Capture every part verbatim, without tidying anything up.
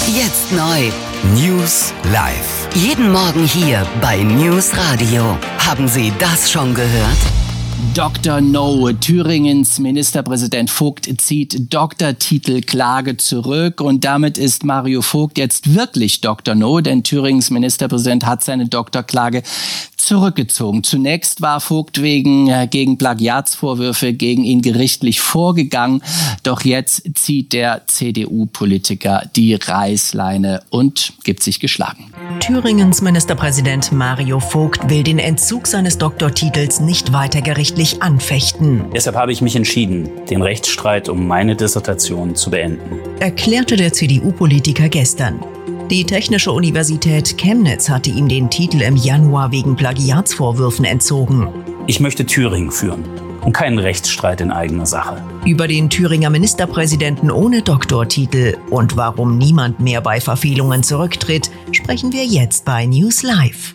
Jetzt neu. News live. Jeden Morgen hier bei News Radio. Haben Sie das schon gehört? Doktor No, Thüringens Ministerpräsident Vogt zieht Doktortitelklage zurück und damit ist Mario Vogt jetzt wirklich Doktor No, denn Thüringens Ministerpräsident hat seine Doktorklage zurückgezogen. Zunächst war Vogt wegen äh, gegen Plagiatsvorwürfe gegen ihn gerichtlich vorgegangen, doch jetzt zieht der C D U-Politiker die Reißleine und gibt sich geschlagen. Thüringens Ministerpräsident Mario Vogt will den Entzug seines Doktortitels nicht weiter gerichtlich anfechten. Deshalb habe ich mich entschieden, den Rechtsstreit um meine Dissertation zu beenden, Erklärte der C D U-Politiker gestern. Die Technische Universität Chemnitz hatte ihm den Titel im Januar wegen Plagiatsvorwürfen entzogen. Ich möchte Thüringen führen und keinen Rechtsstreit in eigener Sache. Über den Thüringer Ministerpräsidenten ohne Doktortitel und warum niemand mehr bei Verfehlungen zurücktritt, sprechen wir jetzt bei News Live.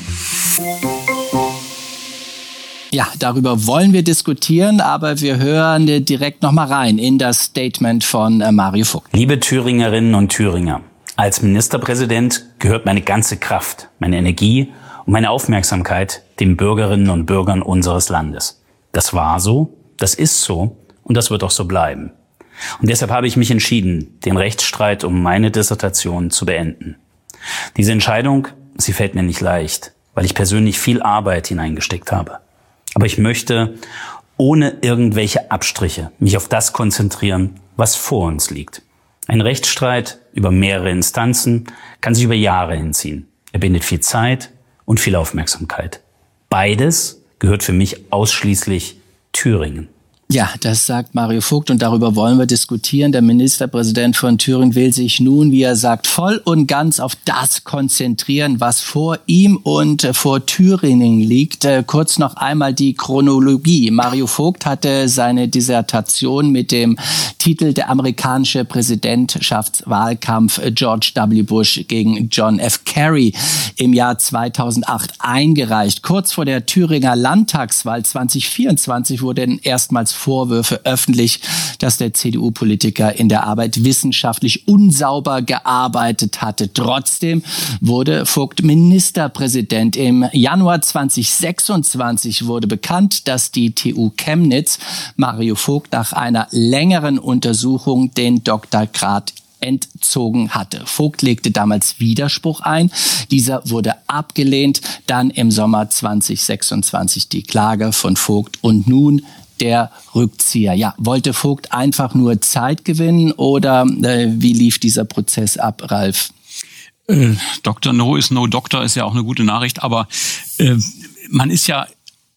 Ja, darüber wollen wir diskutieren, aber wir hören direkt noch mal rein in das Statement von Mario Vogt. Liebe Thüringerinnen und Thüringer, als Ministerpräsident gehört meine ganze Kraft, meine Energie und meine Aufmerksamkeit den Bürgerinnen und Bürgern unseres Landes. Das war so, das ist so und das wird auch so bleiben. Und deshalb habe ich mich entschieden, den Rechtsstreit um meine Dissertation zu beenden. Diese Entscheidung, sie fällt mir nicht leicht, weil ich persönlich viel Arbeit hineingesteckt habe. Aber ich möchte ohne irgendwelche Abstriche mich auf das konzentrieren, was vor uns liegt. Ein Rechtsstreit über mehrere Instanzen kann sich über Jahre hinziehen. Er bindet viel Zeit und viel Aufmerksamkeit. Beides gehört für mich ausschließlich Thüringen. Ja, das sagt Mario Vogt und darüber wollen wir diskutieren. Der Ministerpräsident von Thüringen will sich nun, wie er sagt, voll und ganz auf das konzentrieren, was vor ihm und vor Thüringen liegt. Kurz noch einmal die Chronologie. Mario Vogt hatte seine Dissertation mit dem Titel Der amerikanische Präsidentschaftswahlkampf George W. Bush gegen John F. Kerry im Jahr zweitausendacht eingereicht. Kurz vor der Thüringer Landtagswahl zweitausendvierundzwanzig wurden erstmals Vorwürfe öffentlich, dass der C D U-Politiker in der Arbeit wissenschaftlich unsauber gearbeitet hatte. Trotzdem wurde Vogt Ministerpräsident. Im Januar zweitausendsechsundzwanzig wurde bekannt, dass die T U Chemnitz Mario Vogt nach einer längeren Untersuchung den Doktorgrad entzogen hatte. Vogt legte damals Widerspruch ein. Dieser wurde abgelehnt. Dann im Sommer zweitausendsechsundzwanzig die Klage von Vogt und nun der Rückzieher. Ja, wollte Vogt einfach nur Zeit gewinnen oder äh, wie lief dieser Prozess ab, Ralf? Äh, Doktor No ist No Doktor ist ja auch eine gute Nachricht, aber äh, man ist ja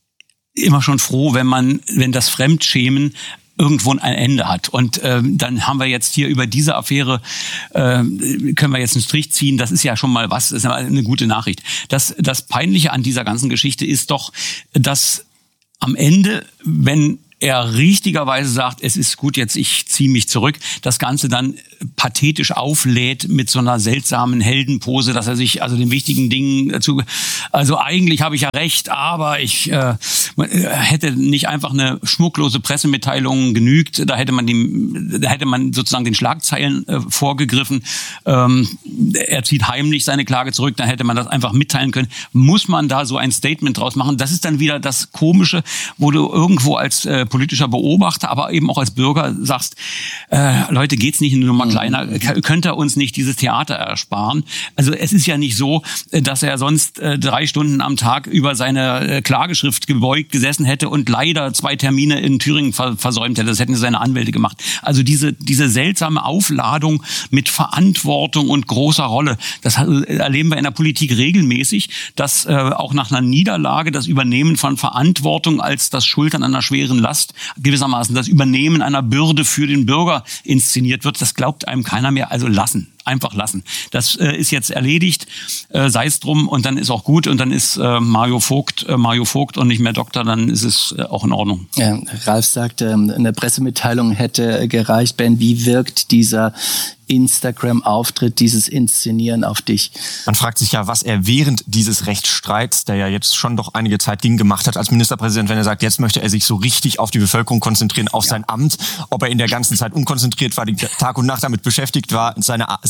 immer schon froh, wenn man, wenn das Fremdschämen irgendwo ein Ende hat. Und äh, dann haben wir jetzt hier über diese Affäre, äh, können wir jetzt einen Strich ziehen. Das ist ja schon mal was, das ist eine gute Nachricht. Das, das Peinliche an dieser ganzen Geschichte ist doch, dass am Ende, wenn er richtigerweise sagt, es ist gut, jetzt ich ziehe mich zurück, das Ganze dann pathetisch auflädt mit so einer seltsamen Heldenpose, dass er sich also den wichtigen Dingen dazu, also eigentlich habe ich ja recht, aber ich äh, hätte nicht einfach eine schmucklose Pressemitteilung genügt, da hätte man die, da hätte man sozusagen den Schlagzeilen äh, vorgegriffen. Ähm, er zieht heimlich seine Klage zurück, dann hätte man das einfach mitteilen können. Muss man da so ein Statement draus machen? Das ist dann wieder das Komische, wo du irgendwo als äh, politischer Beobachter, aber eben auch als Bürger sagst, äh, Leute, geht's nicht eine Nummer kleiner? Könnt ihr uns nicht dieses Theater ersparen? Also es ist ja nicht so, dass er sonst äh, drei Stunden am Tag über seine äh, Klageschrift gebeugt gesessen hätte und leider zwei Termine in Thüringen ver- versäumt hätte. Das hätten seine Anwälte gemacht. Also diese diese seltsame Aufladung mit Verantwortung und großer Rolle, das erleben wir in der Politik regelmäßig, dass äh, auch nach einer Niederlage das Übernehmen von Verantwortung als das Schultern einer schweren Last, gewissermaßen das Übernehmen einer Bürde für den Bürger inszeniert wird. Das glaubt einem keiner mehr. Also lassen. Einfach lassen. Das äh, ist jetzt erledigt, äh, sei es drum und dann ist auch gut und dann ist äh, Mario Vogt äh, Mario Vogt und nicht mehr Doktor, dann ist es äh, auch in Ordnung. Ja, Ralf sagte, eine Pressemitteilung hätte gereicht. Ben, wie wirkt dieser Instagram-Auftritt, dieses Inszenieren auf dich? Man fragt sich ja, was er während dieses Rechtsstreits, der ja jetzt schon doch einige Zeit ging, gemacht hat als Ministerpräsident, wenn er sagt, jetzt möchte er sich so richtig auf die Bevölkerung konzentrieren, auf ja. sein Amt, ob er in der ganzen Zeit unkonzentriert war, die Tag und Nacht damit beschäftigt war, seine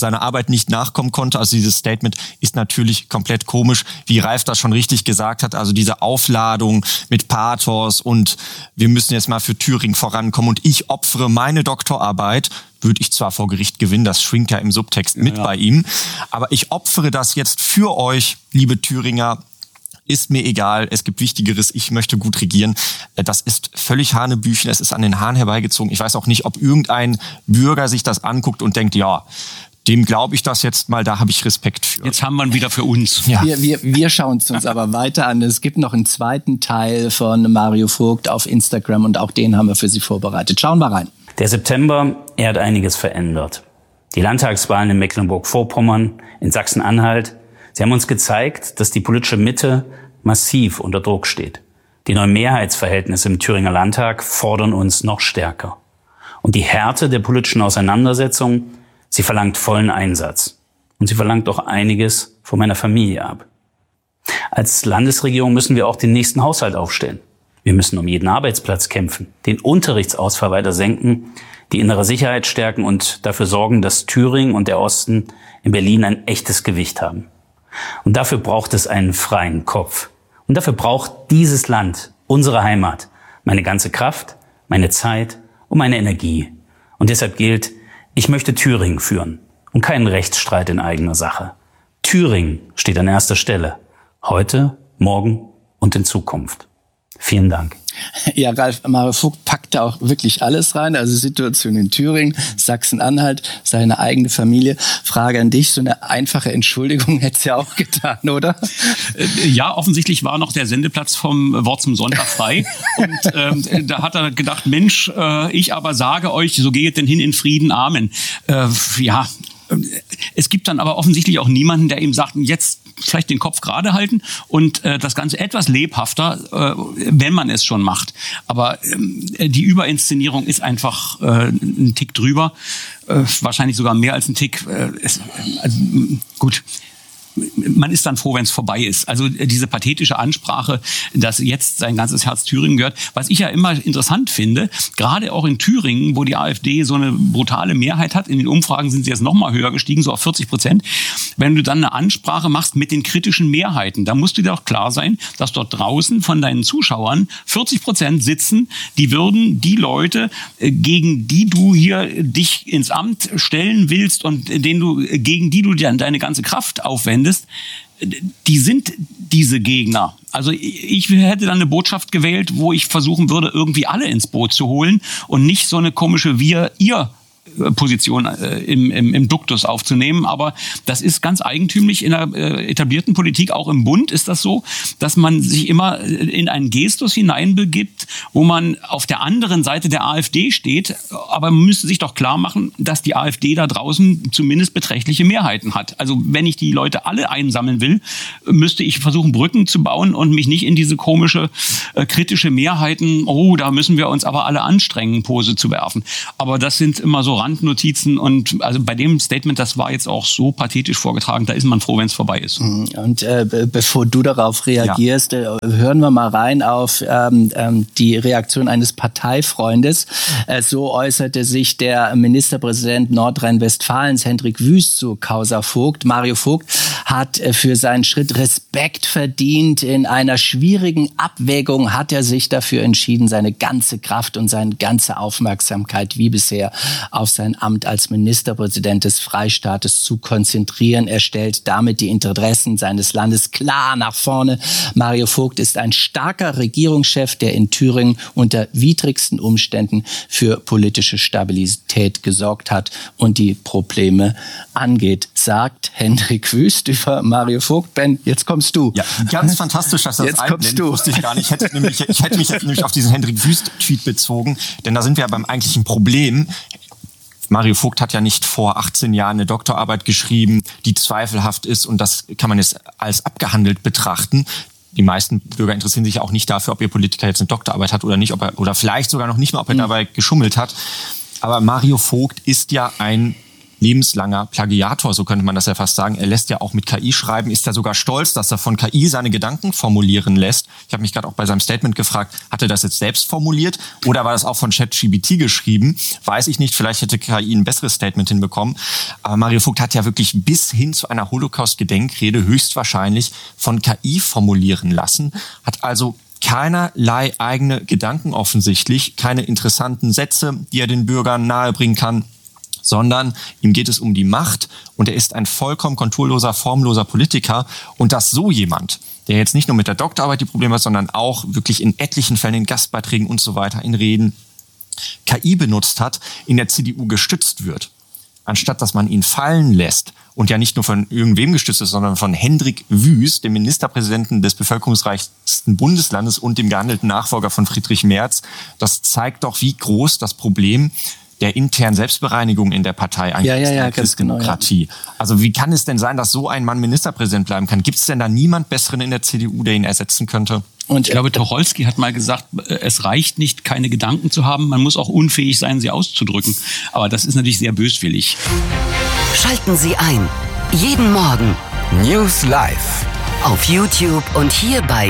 seiner Arbeit nicht nachkommen konnte. Also dieses Statement ist natürlich komplett komisch, wie Ralf das schon richtig gesagt hat. Also diese Aufladung mit Pathos und wir müssen jetzt mal für Thüringen vorankommen und ich opfere meine Doktorarbeit, würde ich zwar vor Gericht gewinnen, das schwingt ja im Subtext mit ja. bei ihm, aber ich opfere das jetzt für euch, liebe Thüringer. Ist mir egal, es gibt Wichtigeres, ich möchte gut regieren. Das ist völlig Hanebüchen, es ist an den Haaren herbeigezogen. Ich weiß auch nicht, ob irgendein Bürger sich das anguckt und denkt, ja, dem glaube ich das jetzt mal, da habe ich Respekt für. Jetzt haben wir ihn wieder für uns. Ja. Wir, wir, wir schauen es uns aber weiter an. Es gibt noch einen zweiten Teil von Mario Vogt auf Instagram und auch den haben wir für Sie vorbereitet. Schauen wir rein. Der September, er hat einiges verändert. Die Landtagswahlen in Mecklenburg-Vorpommern, in Sachsen-Anhalt, sie haben uns gezeigt, dass die politische Mitte massiv unter Druck steht. Die neuen Mehrheitsverhältnisse im Thüringer Landtag fordern uns noch stärker. Und die Härte der politischen Auseinandersetzung, sie verlangt vollen Einsatz. Und sie verlangt auch einiges von meiner Familie ab. Als Landesregierung müssen wir auch den nächsten Haushalt aufstellen. Wir müssen um jeden Arbeitsplatz kämpfen, den Unterrichtsausfall weiter senken, die innere Sicherheit stärken und dafür sorgen, dass Thüringen und der Osten in Berlin ein echtes Gewicht haben. Und dafür braucht es einen freien Kopf. Und dafür braucht dieses Land, unsere Heimat, meine ganze Kraft, meine Zeit und meine Energie. Und deshalb gilt, ich möchte Thüringen führen und keinen Rechtsstreit in eigener Sache. Thüringen steht an erster Stelle. Heute, morgen und in Zukunft. Vielen Dank. Ja, Ralf, Mario Vogt packt da auch wirklich alles rein. Also Situation in Thüringen, Sachsen-Anhalt, seine eigene Familie. Frage an dich, so eine einfache Entschuldigung hätte es ja auch getan, oder? Ja, offensichtlich war noch der Sendeplatz vom Wort zum Sonntag frei. Und ähm, da hat er gedacht, Mensch, äh, ich aber sage euch, so geht denn hin in Frieden, Amen. Äh, ja, es gibt dann aber offensichtlich auch niemanden, der ihm sagt, jetzt vielleicht den Kopf gerade halten und äh, das Ganze etwas lebhafter, äh, wenn man es schon macht. Aber ähm, die Überinszenierung ist einfach äh, ein Tick drüber, äh, wahrscheinlich sogar mehr als ein Tick. Äh, es, also, gut. Man ist dann froh, wenn es vorbei ist. Also diese pathetische Ansprache, dass jetzt sein ganzes Herz Thüringen gehört. Was ich ja immer interessant finde, gerade auch in Thüringen, wo die AfD so eine brutale Mehrheit hat, in den Umfragen sind sie jetzt noch mal höher gestiegen, so auf vierzig Prozent. Wenn du dann eine Ansprache machst mit den kritischen Mehrheiten, dann musst du dir doch klar sein, dass dort draußen von deinen Zuschauern vierzig Prozent sitzen, die würden die Leute, gegen die du hier dich ins Amt stellen willst und denen du, gegen die du dann deine ganze Kraft aufwendest, die sind diese Gegner. Also ich hätte dann eine Botschaft gewählt, wo ich versuchen würde, irgendwie alle ins Boot zu holen und nicht so eine komische Wir-Ihr Position äh, im, im, im Duktus aufzunehmen. Aber das ist ganz eigentümlich in der äh, etablierten Politik, auch im Bund ist das so, dass man sich immer in einen Gestus hineinbegibt, wo man auf der anderen Seite der AfD steht. Aber man müsste sich doch klar machen, dass die AfD da draußen zumindest beträchtliche Mehrheiten hat. Also wenn ich die Leute alle einsammeln will, müsste ich versuchen, Brücken zu bauen und mich nicht in diese komische, äh, kritische Mehrheiten, oh, da müssen wir uns aber alle anstrengen, Pose zu werfen. Aber das sind immer so Randnotizen und also bei dem Statement, das war jetzt auch so pathetisch vorgetragen, da ist man froh, wenn es vorbei ist. Und äh, bevor du darauf reagierst, ja. äh, hören wir mal rein auf ähm, ähm, die Reaktion eines Parteifreundes. Äh, so äußerte sich der Ministerpräsident Nordrhein-Westfalens, Hendrik Wüst, zu Causa Vogt. Mario Vogt hat äh, für seinen Schritt Respekt verdient. In einer schwierigen Abwägung hat er sich dafür entschieden, seine ganze Kraft und seine ganze Aufmerksamkeit wie bisher auf sein Amt als Ministerpräsident des Freistaates zu konzentrieren. Er stellt damit die Interessen seines Landes klar nach vorne. Mario Vogt ist ein starker Regierungschef, der in Thüringen unter widrigsten Umständen für politische Stabilität gesorgt hat und die Probleme angeht, sagt Hendrik Wüst über Mario Vogt. Ben, jetzt kommst du. Ja, ganz fantastisch, dass das jetzt kommst du. Wusste ich gar nicht. Ich hätte, nämlich, ich hätte mich jetzt nämlich auf diesen Hendrik Wüst-Tweet bezogen, denn da sind wir ja beim eigentlichen Problem. Mario Vogt hat ja nicht vor achtzehn Jahren eine Doktorarbeit geschrieben, die zweifelhaft ist und das kann man jetzt als abgehandelt betrachten. Die meisten Bürger interessieren sich auch nicht dafür, ob ihr Politiker jetzt eine Doktorarbeit hat oder nicht, ob er, oder vielleicht sogar noch nicht mal, ob er dabei geschummelt hat. Aber Mario Vogt ist ja ein lebenslanger Plagiator, so könnte man das ja fast sagen. Er lässt ja auch mit K I schreiben, ist er sogar stolz, dass er von K I seine Gedanken formulieren lässt. Ich habe mich gerade auch bei seinem Statement gefragt, hat er das jetzt selbst formuliert oder war das auch von ChatGPT geschrieben? Weiß ich nicht, vielleicht hätte K I ein besseres Statement hinbekommen. Aber Mario Vogt hat ja wirklich bis hin zu einer Holocaust-Gedenkrede höchstwahrscheinlich von K I formulieren lassen, hat also keinerlei eigene Gedanken offensichtlich, keine interessanten Sätze, die er den Bürgern nahebringen kann, sondern ihm geht es um die Macht und er ist ein vollkommen konturloser, formloser Politiker. Und dass so jemand, der jetzt nicht nur mit der Doktorarbeit die Probleme hat, sondern auch wirklich in etlichen Fällen in Gastbeiträgen und so weiter, in Reden, K I benutzt hat, in der C D U gestützt wird, anstatt dass man ihn fallen lässt und ja nicht nur von irgendwem gestützt ist, sondern von Hendrik Wüst, dem Ministerpräsidenten des bevölkerungsreichsten Bundeslandes und dem gehandelten Nachfolger von Friedrich Merz. Das zeigt doch, wie groß das Problem der internen Selbstbereinigung in der Partei eigentlich ja, ja, ja, ist, der Christdemokratie. Genau, ja. Also wie kann es denn sein, dass so ein Mann Ministerpräsident bleiben kann? Gibt es denn da niemand Besseren in der C D U, der ihn ersetzen könnte? Und ich glaube, Tucholsky hat mal gesagt, es reicht nicht, keine Gedanken zu haben, man muss auch unfähig sein, sie auszudrücken. Aber das ist natürlich sehr böswillig. Schalten Sie ein. Jeden Morgen News Live auf YouTube und hier bei